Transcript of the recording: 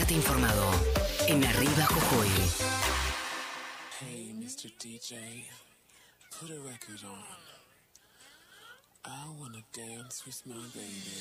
mantenerte informado en Arriba Jujuy. Hey, Mr. DJ, put a record on. I wanna dance with my baby.